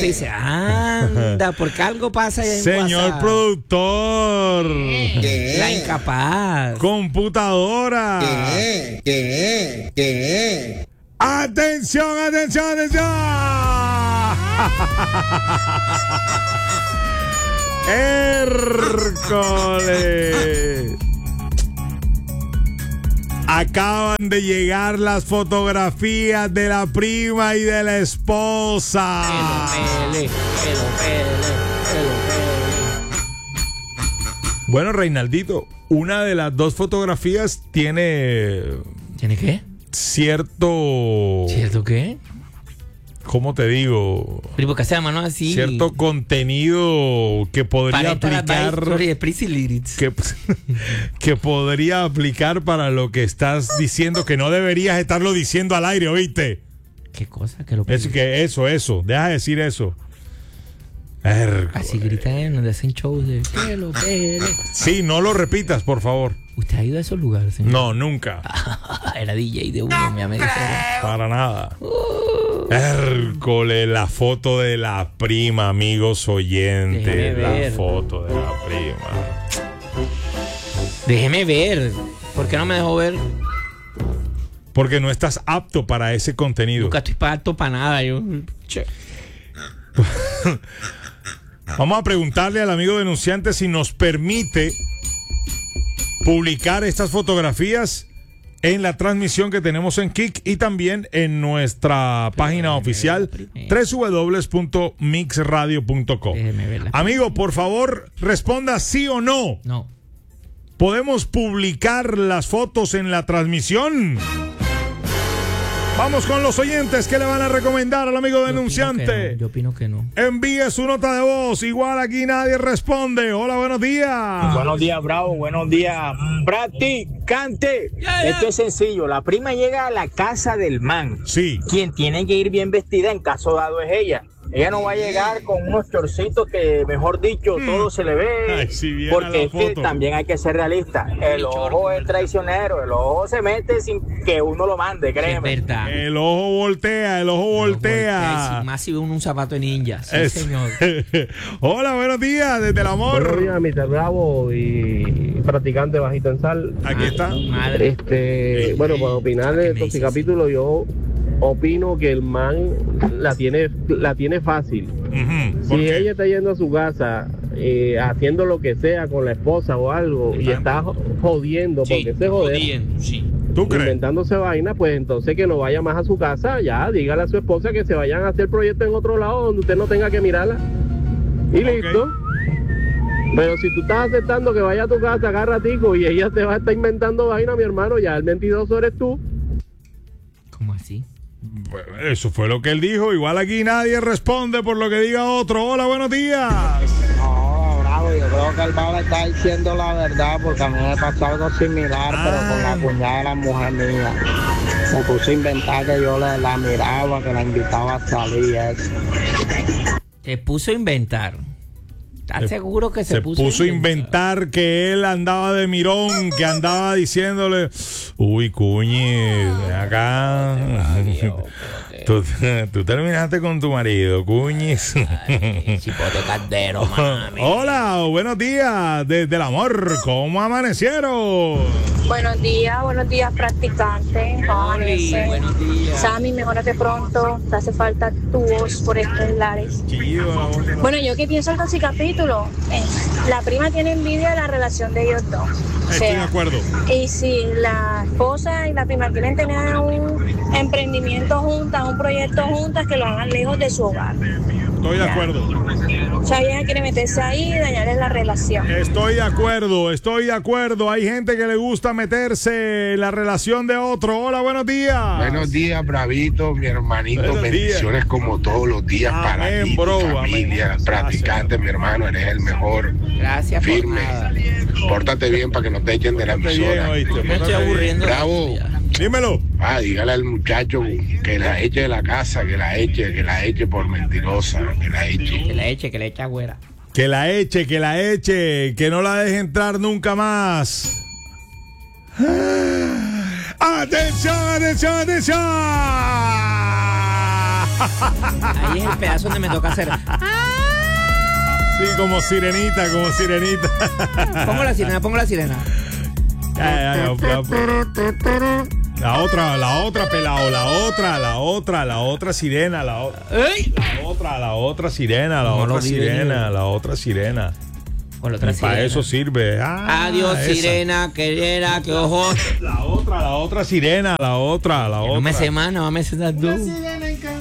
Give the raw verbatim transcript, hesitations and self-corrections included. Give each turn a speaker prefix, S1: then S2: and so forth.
S1: usted dice, anda, porque algo pasa ahí en
S2: Señor
S1: WhatsApp.
S2: productor.
S1: ¿Qué? La incapaz.
S2: Computadora.
S3: ¿Qué? ¿Qué? ¿Qué?
S2: Atención, atención, atención. Hércules. Acaban de llegar las fotografías de la prima y de la esposa.
S1: Pele, pele, pele, pele, pele.
S2: Bueno, Reinaldito, una de las dos fotografías tiene
S1: ¿Tiene qué?
S2: cierto...
S1: ¿Cierto qué?
S2: ¿Cómo te digo?
S1: Pero porque se llama, ¿no? Así.
S2: Cierto contenido que podría aplicar... Que, que podría aplicar para lo que estás diciendo, que no deberías estarlo diciendo al aire, ¿oíste?
S1: ¿Qué cosa? Que lo
S2: Es que eso, eso. Deja de decir eso. Hércules.
S1: Así gritan donde hacen shows de pelo, pelo.
S2: Sí, no lo repitas, por favor.
S1: ¿Usted ha ido a esos lugares, señor?
S2: No, nunca.
S1: Era D J de uno, mi amigo.
S2: Para nada. Hércules, la foto de la prima, amigos oyentes.
S1: Déjeme
S2: La
S1: ver.
S2: foto de la prima.
S1: Déjeme ver. ¿Por qué no me dejó ver?
S2: Porque no estás apto para ese contenido.
S1: Nunca estoy para apto para nada. Yo. Che.
S2: Vamos a preguntarle al amigo denunciante si nos permite publicar estas fotografías en la transmisión que tenemos en Kik y también en nuestra página oficial doble u doble u doble u punto mix radio punto com. Amigo, por favor, responda sí o no.
S1: No.
S2: ¿Podemos publicar las fotos en la transmisión? Vamos con los oyentes que le van a recomendar al amigo denunciante.
S1: Yo opino que no.
S2: Envíe su nota de voz. Igual aquí nadie responde. Hola, buenos días.
S4: Buenos días, Bravo. Buenos días, practicante.
S1: Ya, ya.
S4: Esto es sencillo. La prima llega a la casa del man.
S2: Sí.
S4: Quien tiene que ir bien vestida en caso dado es ella. Ella no va a llegar con unos chorcitos que, mejor dicho,
S2: Mm.
S4: todo se le ve.
S2: Ay, si viera
S4: porque
S2: la
S4: es que
S2: foto.
S4: también hay que ser realista. El ojo es traicionero. El ojo se mete sin que uno lo mande,
S1: Es
S4: créeme.
S1: verdad.
S2: El ojo voltea, el ojo voltea.
S1: Sí, más si ve uno un zapato de ninja. Sí,
S2: Es-
S1: señor.
S2: Hola, buenos días, desde el amor.
S5: Buenos días, mister Bravo y practicante bajito en sal.
S2: Aquí está.
S1: Madre.
S5: Este, bueno, para opinar de
S1: ¿Qué me
S5: este
S1: dices?
S5: capítulo, yo opino que el man la tiene, la tiene fácil.
S2: Ujú. ¿Por
S5: Si
S2: qué?
S5: ella está yendo a su casa eh, haciendo lo que sea con la esposa o algo y está jo- jodiendo,
S1: Sí,
S5: porque se jode,
S1: jodiendo, sí.
S2: ¿Tú crees?
S5: inventándose vaina, pues entonces que no vaya más a su casa, ya, dígale a su esposa que se vayan a hacer proyectos en otro lado donde usted no tenga que mirarla. Y
S2: Ok.
S5: listo. Pero si tú estás aceptando que vaya a tu casa, agarra ratico y ella te va a estar inventando vaina, mi hermano, ya el mentiroso eres tú.
S1: ¿Cómo así?
S2: Bueno, eso fue lo que él dijo. Igual aquí nadie responde por lo que diga otro. Hola, buenos días.
S4: No, Bravo, yo creo que el Bravo está diciendo la verdad porque a mí me pasó algo similar,
S2: Ah.
S4: pero con la cuñada de la mujer mía. Me puse a inventar que yo la, la miraba, que la invitaba a salir. Eso.
S1: Se puso a inventar. ¿Estás seguro que se,
S2: Se puso a inventar que él andaba de mirón, que andaba diciéndole, uy, Cuñi, ven acá. Tú, tú terminaste con tu marido, Cuñis.
S1: Chipote caldero, mami.
S2: Hola, buenos días, desde el amor, ¿cómo amanecieron?
S6: Buenos días, buenos días, practicante. ¿Cómo
S1: Oli,
S6: amanece?
S1: buenos días.
S6: Sammy, mejórate pronto. Te hace falta tu voz por estos lares.
S2: Chido.
S6: Bueno, yo que pienso en este capítulo, eh, la prima tiene envidia de la relación de ellos dos. O
S2: Estoy de
S6: sea,
S2: acuerdo.
S6: y si la esposa y la prima quieren tener un emprendimiento juntas, un proyecto juntas, que lo hagan lejos de su hogar.
S2: Estoy de acuerdo.
S6: O sea, ella quiere meterse ahí y dañarles la relación.
S2: Estoy de acuerdo, estoy de acuerdo. Hay gente que le gusta meterse en la relación de otro. Hola, buenos días.
S7: Buenos días, Bravito, mi hermanito.
S2: Buenos
S7: Bendiciones
S2: días.
S7: como todos los días para
S2: Amén,
S7: ti,
S2: bro,
S7: tu
S2: amén.
S7: familia, practicante, mi hermano, eres el mejor.
S1: Gracias por
S7: Firme.
S1: nada.
S7: Pórtate bien para que no te echen de la
S2: Pórtate bien,
S7: emisora.
S2: oíste,
S1: Me estoy
S2: pórtate bien.
S1: aburriendo.
S7: Bravo.
S2: Dímelo.
S7: Ah, dígale al muchacho que la eche de la casa, que la eche, que la eche por mentirosa, que la
S1: Que
S7: eche.
S1: le eche, que le eche agüera.
S2: Que la eche, que la eche, que no la deje entrar nunca más. Atención, atención, atención.
S1: Ahí es el pedazo donde me toca hacer.
S2: Sí, como sirenita, como sirenita.
S1: Pongo la sirena, pongo la sirena.
S2: Ya, ya, ya, ya. La otra, la otra, pelado, la otra, la otra, la otra sirena, la, o- la otra, la otra sirena, la
S1: No lo
S2: otra
S1: vi
S2: sirena,
S1: venir.
S2: la otra sirena.
S1: Con la otra
S2: Y para
S1: sirena.
S2: eso sirve. Ah,
S1: Adiós,
S2: esa.
S1: sirena, querida, que ojos.
S2: La otra, la otra sirena, la otra, la otra.
S1: No me sé más, no me sé las dos.